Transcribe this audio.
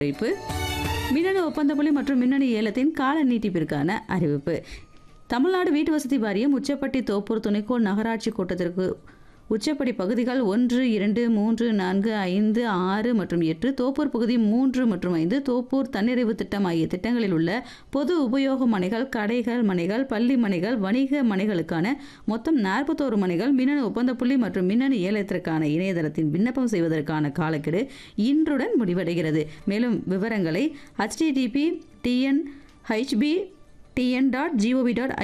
அறிவிப்பு. மின்னணு ஒப்பந்த புள்ளி மற்றும் மின்னணு ஏலத்தின் கால நீட்டிப்பிற்கான அறிவிப்பு. தமிழ்நாடு வீட்டு வசதி வாரியம் உச்சப்பட்டி தோப்பூர் துணைக்கோள் நகராட்சி கூட்டத்திற்கு உச்சப்படி பகுதிகள் 1, 2, 3, 4, 5, 6 மற்றும் 8, தோப்பூர் பகுதி 3 மற்றும் 5, தோப்பூர் தன்னிறைவு திட்டம் ஆகிய திட்டங்களில் உள்ள பொது உபயோக மனைகள், கடைகள் மனைகள், பள்ளி மனைகள், வணிக மனைகளுக்கான மொத்தம் 41 மனைகள் மின்னணு ஒப்பந்த புள்ளி மற்றும் மின்னணு ஏலத்திற்கான இணையதளத்தின் விண்ணப்பம் செய்வதற்கான காலக்கெடு இன்றுடன் முடிவடைகிறது. மேலும் விவரங்களை http://tnhb.tn.gov.in